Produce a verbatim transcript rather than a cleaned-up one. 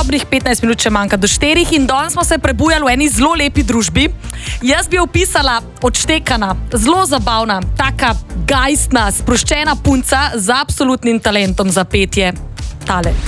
dobrih petnajst minut še manjka do štirih in danes smo se prebujali v eni zelo lepi družbi. Jaz bi opisala odštekana, zelo zabavna, taka gajstna, sproščena punca z absolutnim talentom za petje. Tale.